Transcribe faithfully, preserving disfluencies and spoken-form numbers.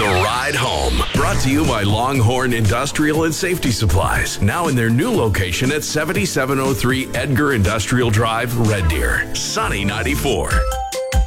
Ride Home. Brought to you by Longhorn Industrial and Safety Supplies. Now in their new location at seventy-seven oh three Edgar Industrial Drive, Red Deer. Sunny ninety-four.